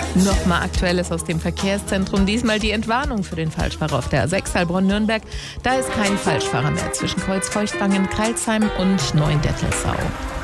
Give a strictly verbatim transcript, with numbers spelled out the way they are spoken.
Nochmal Aktuelles aus dem Verkehrszentrum. Diesmal die Entwarnung für den Falschfahrer auf der A sechs Heilbronn-Nürnberg. Da ist kein Falschfahrer mehr zwischen Kreuzfeuchtwangen, Crailsheim und Neuendettelsau.